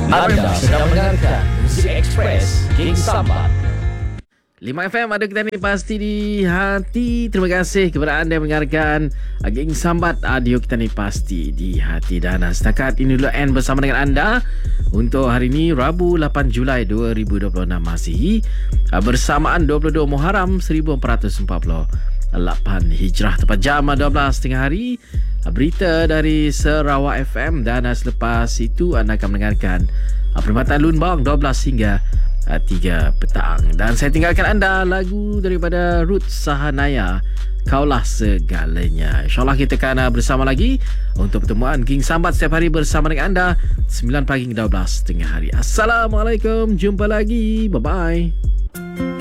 Anda sedang mendengarkan Muzik Express King Sambat 5FM ada kita ni pasti di hati. Terima kasih kepada anda yang mendengarkan King Sambat audio kita ni pasti di hati. Dan setakat ini dulu N bersama dengan anda untuk hari ini Rabu 8 Julai 2026 Masihi, bersamaan 22 Muharram 1448 Hijrah, tepat jam 12 tengah hari. Berita dari Sarawak FM, dan selepas itu anda akan mendengarkan perkhidmatan Lunbang 12 hingga 3 petang. Dan saya tinggalkan anda lagu daripada Ruth Sahanaya, Kaulah Segalanya. InsyaAllah kita akan bersama lagi untuk pertemuan King Sambat setiap hari bersama dengan anda 9 pagi hingga 12 tengah hari. Assalamualaikum, jumpa lagi, bye-bye.